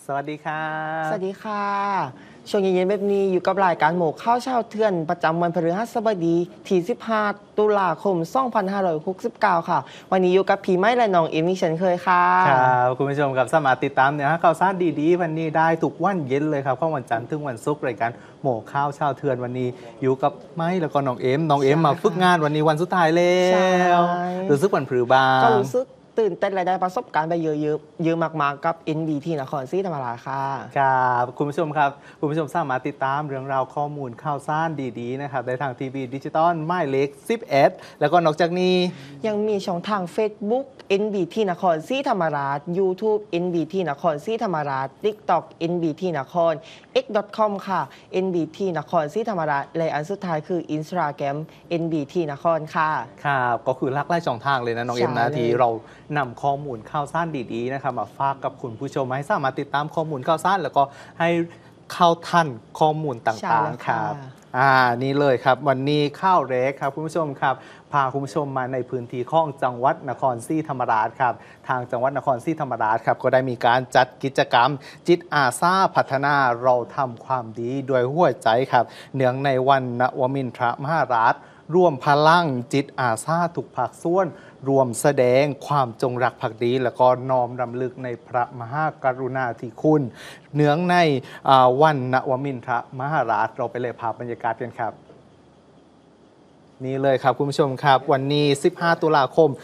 สวัสดีครับสวัสดีค่ะช่วงเย็นๆแบบนี้อยู่กับรายการหมูข้าวเช้าเทื่อนประจำวันพฤหัสบดีที่15 ตุลาคม 2569 ค่ะ วันนี้อยู่กับพี่ไม้และน้องเอมี่เช่นเคยค่ะครับคุณผู้ชมครับสามารถติดตามเนื้อหาข่าวสารดีๆวันนี้ได้ทุกวันเย็นเลยครับข้อวันจันทร์ถึงวันศุกร์รายการหมูข้าวเช้าเทือนวันนี้อยู่กับไม้แล้วก็น้องเอ็มมาฝึกงานวันนี้วันสุดท้ายแล้วรู้สึกวันพรือบางก็รู้สึกตื่นเต้นและได้ประสบการณ์ไปเยอะๆเยอะมากๆกับ NBT นครศรีธรรมราชค่ะครับคุณผู้ชมครับคุณผู้ชมสามารถติดตามเรื่องราวข้อมูลข่าวสารดีๆนะครับได้ทางทีวีดิจิตอลหมายเลข11แล้วก็นอกจากนี้ยังมีช่องทาง Facebook NBT นครศรีธรรมราช YouTube NBT นครศรีธรรมราช TikTok NBT นคร x.com ค่ะ NBT นครศรีธรรมราชและอันสุดท้ายคือ Instagram NBT นครค่ะครับก็คือหลากหลายช่องทางเลยนะน้องเอ็มนะที่เรานำข้อมูลข่าวสารดีๆนะครับมาฝากกับคุณผู้ชมให้สามารถติดตามข้อมูลข่าวสารแล้วก็ให้เข้าทันข้อมูลต่างๆครับนี่เลยครับวันนี้ข้าวเล็กครับคุณผู้ชมครับพาคุณผู้ชมมาในพื้นที่ของจังหวัดนครศรีธรรมราชครับทางจังหวัดนครศรีธรรมราชครับก็ได้มีการจัดกิจกรรมจิตอาสาพัฒนาเราทำความดีด้วยหัวใจครับเนื่องในวันนวมินทรมหราชร่วมพลังจิตอาสาทุกภาคส่วนรวมแสดงความจงรักภักดีและก็น้อมรำลึกในพระมหากรุณาธิคุณเนื่องในวันนวมินทรมหราชเราไปเลยภาพบรรยากาศกันครับนี่เลยครับคุณผู้ชมครับวันนี้15 ตุลาคม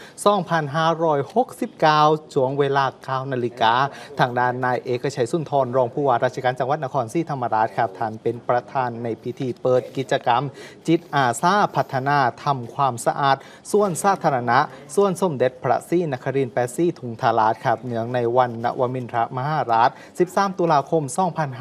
2569 ช่วงเวลา9 นาฬิกาทางด้านนายเอกชัยสุนทรรองผู้ว่าราชการจังหวัดนครศรีธรรมราชครับท่านเป็นประธานในพิธีเปิดกิจกรรมจิตอาสาพัฒนาทำความสะอาดส่วนสาธารณะส่วนสมเด็จพระศรีนครินทร์8 สีทุงทาราชครับเนื่องในวันนวมินทรมหราช 13 ตุลาคม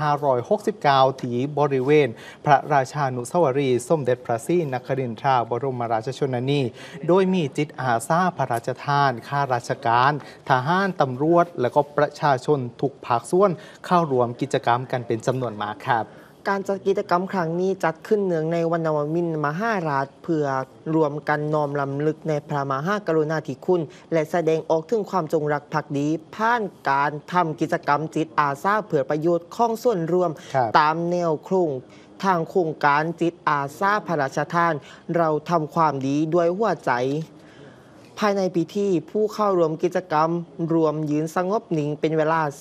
2569 ที่บริเวณพระราชานุสาวรีย์สมเด็จพระศรีนครินทราบรมราชชนนีโดยมีจิตอาสาพระราชทานข้าราชการทหารตำรวจและก็ประชาชนทุกภาคส่วนเข้ารวมกิจกรรมกันเป็นจำนวนมากครับการจัดกิจกรรมครั้งนี้จัดขึ้นเนื่องในวันนวมินทรมหราชเพื่อรวมกันน้อมรำลึกในพระมหากรุณาธิคุณและแสดงออกถึงความจงรักภักดีผ่านการทำกิจกรรมจิตอาสาเพื่อประโยชน์ของส่วนรวมตามแนวโครงทางโครงการจิตอาสาพระราชทานเราทำความดีด้วยหัวใจภายในพิธีผู้เข้าร่วมกิจกรรมรวมยืนสงบนิ่งเป็นเวลา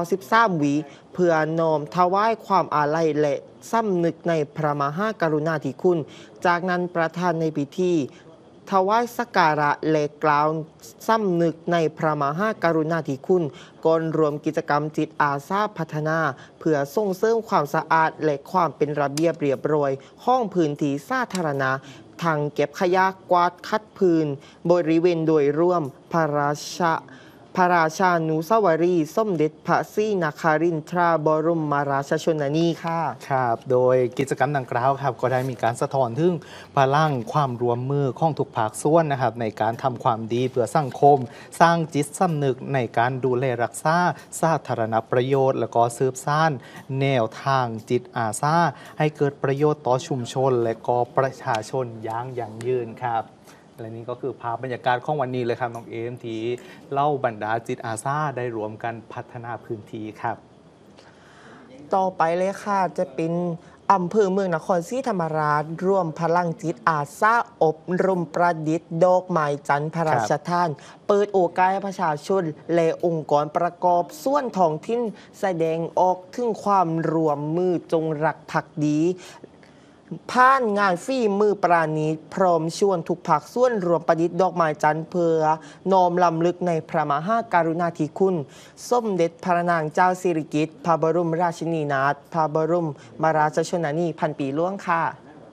93 วิเพื่อน้อมถวายความอาลัยและสำนึกในพระมหากรุณาธิคุณจากนั้นประธานในพิธีถวายสักการะและกล่าวสำนึกในพระมหากรุณาธิคุณก่อนรวมกิจกรรมจิตอาสาพัฒนาเพื่อส่งเสริมความสะอาดและความเป็นระเบียบเรียบร้อยห้องพื้นที่สาธารณะทางเก็บขยะกวาดคัดพื้นบริเวณโดยร่วมพระราชานุสาวรีย์สมเด็จพระศรีนครินทราบรมราชชนนีค่ะครับโดยกิจกรรมดังกล่าวครับก็ได้มีการสะท้อนถึงพลังความร่วมมือของทุกภาคส่วนนะครับในการทำความดีเพื่อสังคมสร้างจิตสำนึกในการดูแลรักษาสาธารณประโยชน์และก็สืบสานแนวทางจิตอาสาให้เกิดประโยชน์ต่อชุมชนและก็ประชาชนอย่างยั่งยืนครับและนี่ก็คือภาพบรรยากาศของวันนี้เลยครับน้องเอมที่เล่าบรรดาจิตอาสาได้รวมกันพัฒนาพื้นที่ครับต่อไปเลยค่ะจะเป็นอำเภอเมืองนครศรีธรรมราชร่วมพลังจิตอาสาอบรมประดิษฐ์ดอกไม้จันทร์พระราชทานเปิดโอกาสให้ประชาชนและองค์กรประกอบส่วนท้องถิ่นแสดงออกถึงความร่วมมือจงรักภักดีผ่านงานฝีมือปราณีตพร้อมชวนทุกภาคส่วนรวมประดิษฐ์ดอกไม้จันทร์เพื่อน้อมรำลึกในพระมหากรุณาธิคุณสมเด็จพระนางเจ้าสิริกิติ์พระบรมราชินีนาถพระบรมราชชนนีพันปีหลวงค่ะ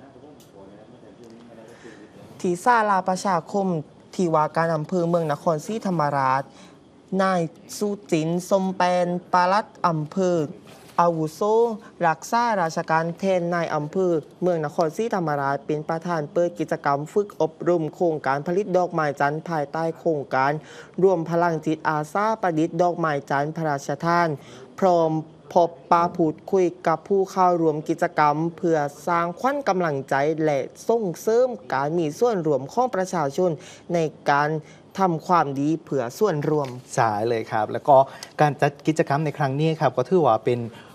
ที่ศาลาประชาคมที่ว่าการอำเภอเมืองนครศรีธรรมราชนายสุจินต์สมแปนปลัดอำเภออาวุโสรักษาราชการแทนนายอำเภอเมืองนครศรีธรรมราชเป็นประธานเปิดกิจกรรมฝึกอบรมโครงการผลิตดอกไม้จันทร์ภายใต้โครงการรวมพลังจิตอาสาประดิษฐ์ดอกไม้จันทร์พระราชทานพร้อมพบปะพูดคุยกับผู้เข้าร่วมกิจกรรมเพื่อสร้างขวัญกำลังใจและส่งเสริมการมีส่วนร่วมของประชาชนในการททำความดีเผื่อส่วนรวมใช่เลยครับ แล้วก็การจัดกิจกรรมในครั้งนี้ครับก็ถือว่าเป็น